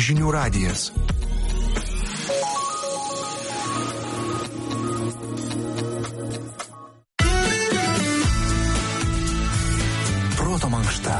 Žinių radijas. Proto mankšta.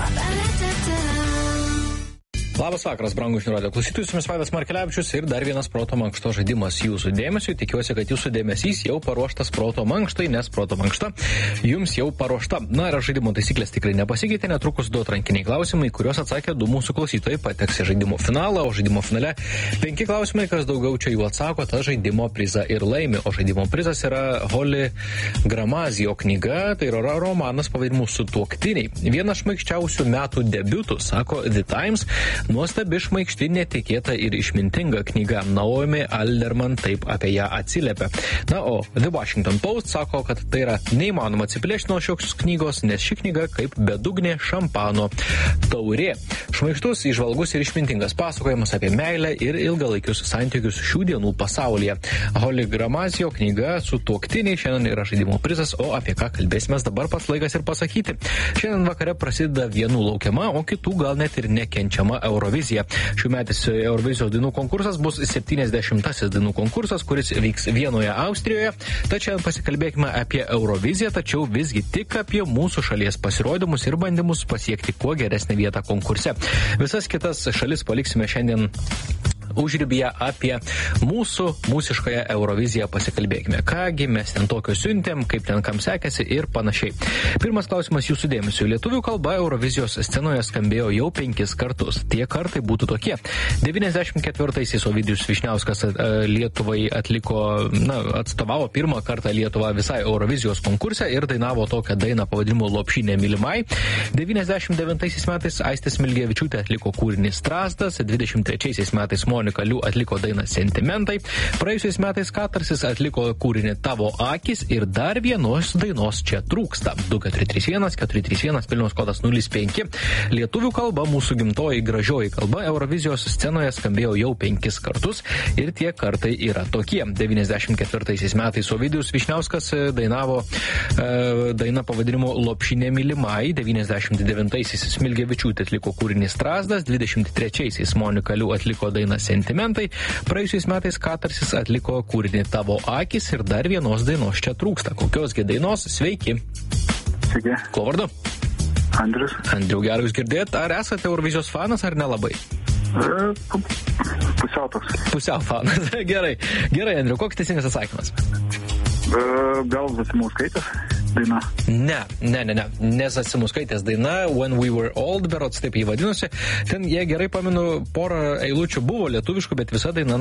Labas vakaras, brangūs žinių radijo klausytojai, su jumis Vaidas Markelevičius ir dar vienas proto mankšto žaidimas jūsų dėmesiui. Tikiuosi, kad jūsų dėmesys jau paruoštas proto mankštai, nes proto mankšta jums jau paruošta. Na ir žaidimo taisyklės tikrai nepasikeitė, netrukus 2 atrankiniai klausimai, kuriuos atsakė 2 mūsų klausytojai, pateks į žaidimo finalą, o žaidimo finale 5 klausimai, kas daugiau čia jų atsako, ta žaidimo prizą ir laimi. O žaidimo prizas yra Holly Gramazio knyga, tai yra romanas pavadinimu Sutuoktiniai. Vienas šmaikščiausių metų debiutų, sako The Times. Nuostabi, šmaikšti, netikėta ir išmintinga knyga. Naomi Alderman taip apie ją atsiliepia. Na, o The Washington Post sako, kad tai yra neįmanoma atsiplėšti nuo šios knygos, nes ši knyga kaip bedugnė šampano taurė. Šmaikštus, įžvalgus ir išmintingas pasakojimas apie meilę ir ilgalaikius santykius šių dienų pasaulyje. Holly Gramazio knyga Sutuoktiniai šiandien yra žaidimo prizas, o apie ką kalbėsime dabar pats laikas ir pasakyti. Šiandien vakare prasideda vienų laukiama, o kitų gal net ir nekenčiama Eurovizija. Šiųmetis Eurovizijos dainų konkursas bus 70-asis dainų konkursas, kuris vyks Vienoje, Austrijoje. Tačiau pasikalbėkime apie Euroviziją, tačiau visgi tik apie mūsų šalies pasirodymus ir bandymus pasiekti kuo geresnę vietą konkurse. Visas kitas šalis paliksime šiandien užribyje. Apie mūsiškąją Euroviziją pasikalbėkime. Kągi mes ten tokio siuntėm, kaip ten kam sekėsi ir panašiai. Pirmas klausimas jūsų dėmesio. Lietuvių kalba Eurovizijos scenoje skambėjo jau 5 kartus. Tie kartai būtų tokie. 94-aisiais Ovidijus Vyšniauskas Lietuvai atstovavo pirmą kartą Lietuvą visai Eurovizijos konkurse ir dainavo tokią dainą pavadinimu Lopšinė mylimai. 99-aisiais metais Aistė Smilgevičiūtė atliko kūrinį Strazdas, 23-aisiais metais Monika Liu atliko dainą Sentimentai, praėjusiais metais Katarsis atliko kūrinį Tavo akis ir dar vienos dainos čia trūksta. 2431 Vilniaus kodas 05. Lietuvių kalba, mūsų gimtoji gražioji kalba, Eurovizijos scenoje skambėjo jau 5 kartus ir tie kartai yra tokie. 94 metais Ovidijus Vyšniauskas dainavo dainą pavadinimu Lopšinė mylimai, 99-aisiais Smilgevičiūtė atliko kūrinį Strazdas, 23-aisiais Monika Liu atliko dainą Sentimentai, praėjusiais metais Katarsis atliko kūrinį Tavo akis ir dar vienos dainos čia trūksta. Kokiosgi dainos? Sveiki. Sveiki. Kuo vardu? Andrius. Andriu, gerai jūs girdėt. Ar esate Eurovizijos fanas ar nelabai? Pusiau toks. Pusiau fanas. Gerai. Gerai, Andriu, koks teisingas atsakymas? Gal Zasimauskaitės daina? Ne Zasimauskaitės daina When We Were Old, berods taip jį vadinosi. Ten, jei gerai pamenu, porą eilučių buvo lietuviškų, bet visa daina,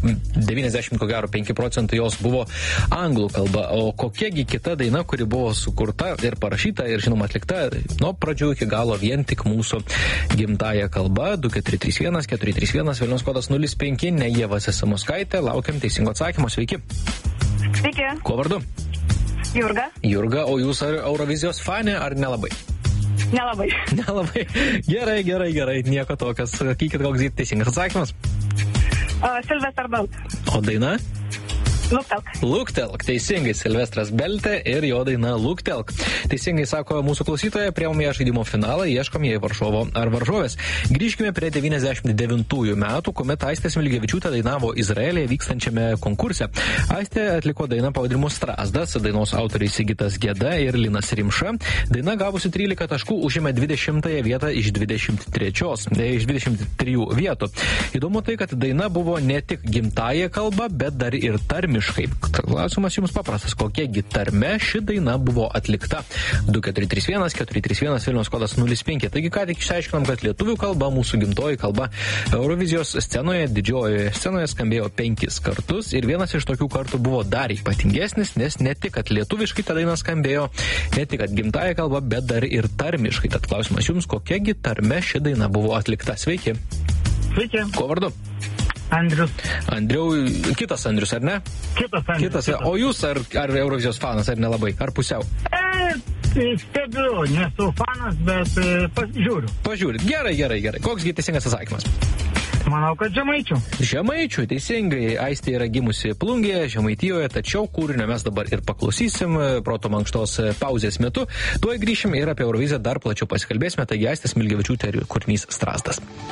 95% jos buvo anglų kalba. O kokiagi kita daina, kuri buvo sukurta ir parašyta ir, žinoma, atlikta nuo pradžių iki galo vien tik mūsų gimtąją kalbą? 2431 Vilniaus kodas 05, ne Ieva Zasimauskaitė. Laukiam teisingo atsakymo. Sveiki. Sveiki. Kuo vardu? Jurga. Jurga, o jūs ar Eurovizijos fanė ar nelabai? Nelabai. Nelabai. Gerai. Nieko tokio. Sakykit, koks teisingas atsakymas. Silvestras Belt. O daina? Luktelk. Luktelk. Teisingai, Silvestras Beltė ir jo daina Luktelk. Teisingai sako mūsų klausytoja, priėjome žaidimo finalą, ieškom jai varžovo ar varžovės. Grįžkime prie 99 metų, kuomet Aistė Smilgevičiūtė dainavo Izraelyje vykstančiame konkurse. Aistė atliko dainą pavadinimu Strazdas, dainos autoriai Sigitas Geda ir Linas Rimša. Daina gavusi 13 taškų užėmė 20 vietą iš 23 vietų. Įdomu tai, kad daina buvo ne tik gimtąją kalbą, bet dar ir tarmiškai. Klausimas jums paprastas, kokiegi tarme ši daina buvo atlikta. 2431 Vilniaus kodas 05. Taigi ką tik išsiaiškinom, kad lietuvių kalba, mūsų gimtoji kalba, Eurovizijos scenoje, didžiojoje scenoje skambėjo 5 kartus ir vienas iš tokių kartų buvo dar ypatingesnis, nes ne tik, kad lietuviškai ta daina skambėjo, ne tik, kad gimtąją kalbą, bet dar ir tarmiškai. Tad klausimas jums, kokiegi tarme ši daina buvo atlikta. Sveiki. Sveiki. Kuo vardu? Andrius. Andriau, kitas Andrius, ar ne? Kitas. O jūs ar Eurovizijos fanas, ar nelabai? Ar pusiau? Stebiu, nesu fanas, bet pasižiūriu. Pažiūrit. Gerai. Koksgi teisingas atsakymas? Manau, kad Žemaičių. Žemaičių, teisingai. Aistė yra gimusi Plungėje, Žemaitijoje, tačiau kūrinio mes dabar ir paklausysim proto mankštos pauzės metu. Tuoj grįšim ir apie Euroviziją dar plačiau pasikalbėsime. Taigi Aistė Smilgevičiūtė ir kūrinys Strazdas.